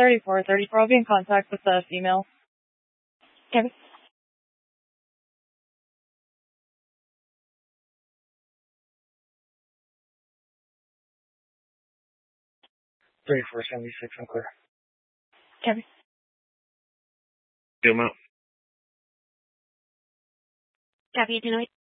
3434. I'll be in contact with the female. Okay. 3476, I'm clear. Okay. Zoom out. Copy, 208.